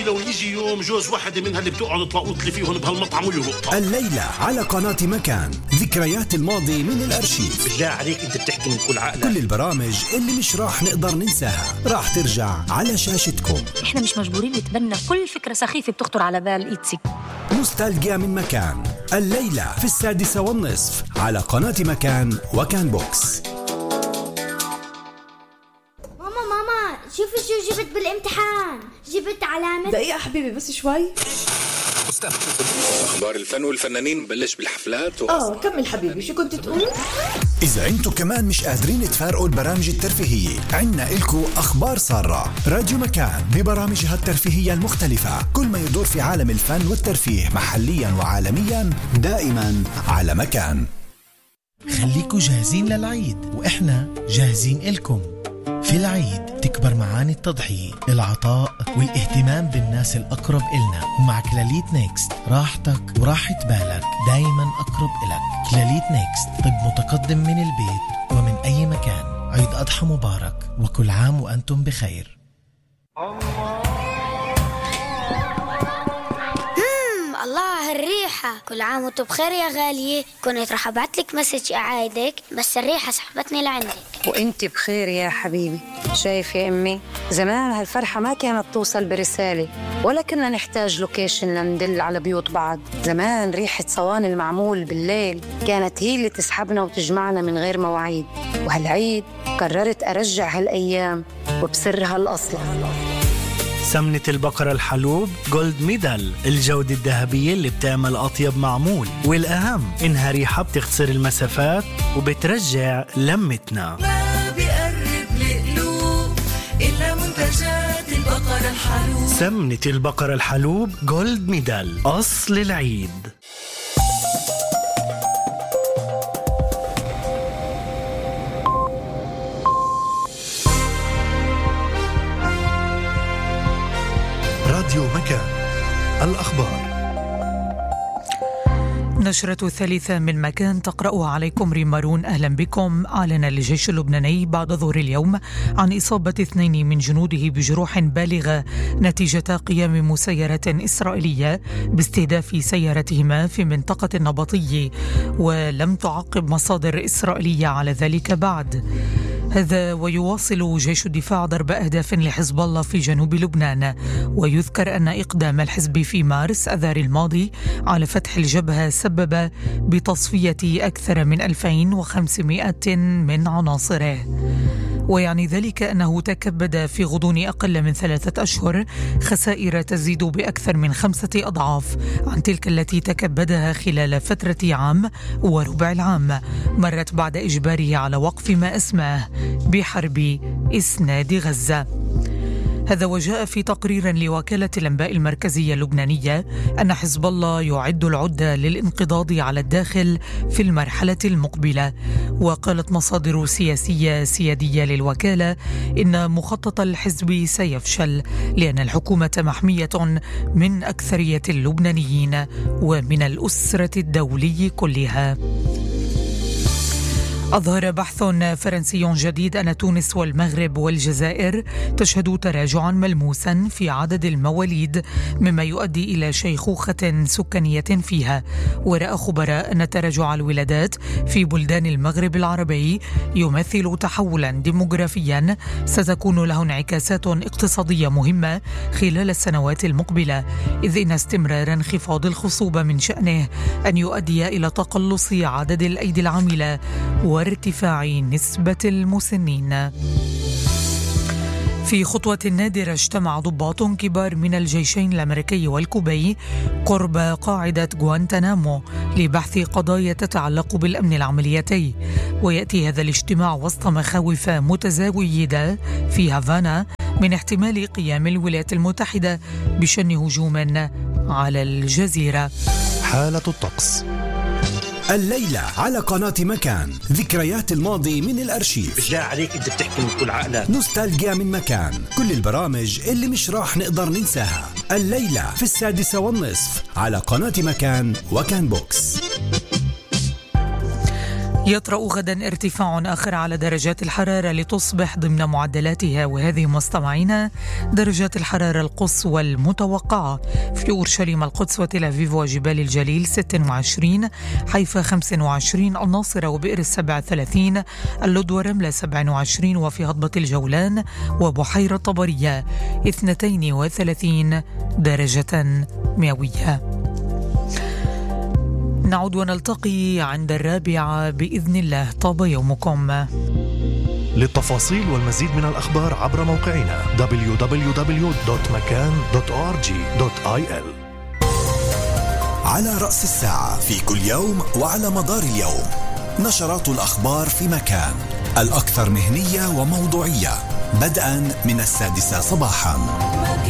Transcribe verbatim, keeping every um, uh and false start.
ناوي لو يجي يوم جوز واحدة منها اللي بتقعد طلاقوت اللي فيهم بهالمطعم ويهبطها. الليلة على قناة مكان، ذكريات الماضي من الأرشيف. بالله عليك أنت بتحكي من كل عقلك. كل البرامج اللي مش راح نقدر ننساها راح ترجع على شاشتكم. إحنا مش مجبورين نتبنى كل فكرة سخيفة بتخطر على بال إيتسي. نوستالجيا من مكان، الليلة في السادسة والنصف على قناة مكان وكان بوكس. ماما ماما شوفي شو جبت بالامتحان، جبت علامة. دقيقة حبيبي بس شوي. أخبار الفن والفنانين بلش بالحفلات و... آه كمل حبيبي، شو كنت تقول؟ إذا أنتو كمان مش قادرين تفارقوا البرامج الترفيهية، عنا إلكو أخبار سارة. راديو مكان ببرامجها الترفيهية المختلفة، كل ما يدور في عالم الفن والترفيه محليا وعالميا دائما على مكان. خليكوا جاهزين للعيد وإحنا جاهزين إلكم. في العيد تكبر معاني التضحية، العطاء والاهتمام بالناس الأقرب إلنا، ومع كلاليت نيكست راحتك وراحة بالك دايما أقرب إلك. كلاليت نيكست، طب متقدم من البيت ومن أي مكان. عيد أضحى مبارك وكل عام وأنتم بخير. الله هالريحة، كل عام وانتم بخير يا غالية. كنت رح ابعتلك مسج اعايدك بس الريحة سحبتني لعندك. وانت بخير يا حبيبي. شايف يا امي، زمان هالفرحة ما كانت توصل برسالة ولا كنا نحتاج لوكيشن لندل على بيوت بعض. زمان ريحة صواني المعمول بالليل كانت هي اللي تسحبنا وتجمعنا من غير مواعيد. وهالعيد قررت ارجع هالايام وبسرها الاصلي. سمنة البقرة الحلوب جولد ميدال، الجودة الذهبية اللي بتعمل أطيب معمول، والأهم إنها ريحة بتختصر المسافات وبترجع لمتنا. ما بيقرب لقلوب إلا منتجات البقرة الحلوب. سمنة البقرة الحلوب جولد ميدال، أصل العيد. راديو مكان، الأخبار. نشرة الثالثة من مكان تقرأها عليكم ريمارون. أهلا بكم. أعلن الجيش اللبناني بعد ظهر اليوم عن إصابة اثنين من جنوده بجروح بالغة نتيجة قيام مسيرة إسرائيلية باستهداف سيارتهما في منطقة النبطية، ولم تعقب مصادر إسرائيلية على ذلك بعد. هذا ويواصل جيش الدفاع ضرب أهداف لحزب الله في جنوب لبنان. ويذكر أن إقدام الحزب في مارس أذار الماضي على فتح الجبهة سبب بتصفية أكثر من ألفين وخمسمائة من عناصره. ويعني ذلك أنه تكبد في غضون أقل من ثلاثة أشهر خسائر تزيد بأكثر من خمسة أضعاف عن تلك التي تكبدها خلال فترة عام وربع العام، مرت بعد إجباره على وقف ما أسماه بحرب إسناد غزة. هذا وجاء في تقرير لوكالة الأنباء المركزية اللبنانية أن حزب الله يعد العدة للانقضاض على الداخل في المرحلة المقبلة. وقالت مصادر سياسية سيادية للوكالة إن مخطط الحزب سيفشل لأن الحكومة محمية من أكثرية اللبنانيين ومن الأسرة الدولي كلها. أظهر بحث فرنسي جديد أن تونس والمغرب والجزائر تشهد تراجعا ملموسا في عدد المواليد، مما يؤدي إلى شيخوخة سكانية فيها. ورأى خبراء أن تراجع الولادات في بلدان المغرب العربي يمثل تحولا ديموغرافيا ستكون له انعكاسات اقتصادية مهمة خلال السنوات المقبلة، إذ إن استمرار انخفاض الخصوبة من شأنه أن يؤدي إلى تقلص عدد الأيدي العاملة وارتفاع نسبة المسنين. في خطوة نادرة اجتمع ضباط كبار من الجيشين الأمريكي والكوبي قرب قاعدة غوانتنامو لبحث قضايا تتعلق بالأمن العملياتي. ويأتي هذا الاجتماع وسط مخاوف متزايدة في هافانا من احتمال قيام الولايات المتحدة بشن هجوم على الجزيرة. حالة الطقس الليلة على قناة مكان، ذكريات الماضي من الأرشيف. بالله عليك أنت بتحكي من كل عقلك. نوستالجيا من مكان، كل البرامج اللي مش راح نقدر ننساها. الليلة في السادسة والنصف على قناة مكان وكان بوكس. يطرأ غدا ارتفاع آخر على درجات الحرارة لتصبح ضمن معدلاتها، وهذه مستمعينا درجات الحرارة القصوى المتوقعة في أورشليم القدس وتل أبيب وجبال الجليل ستة وعشرين، حيفا خمسة وعشرين، الناصرة وبئر السبع ثلاثين، اللد ورملة سبعة وعشرين، وفي هضبة الجولان وبحيرة طبرية اثنتين وثلاثين درجة مئوية. نعود ونلتقي عند الرابعة بإذن الله. طاب يومكم. للتفاصيل والمزيد من الأخبار عبر موقعنا دبليو دبليو دبليو دوت مكان دوت أو آر جي دوت آي إل. على رأس الساعة في كل يوم وعلى مدار اليوم نشرات الأخبار في مكان، الأكثر مهنية وموضوعية، بدءا من السادسة صباحا.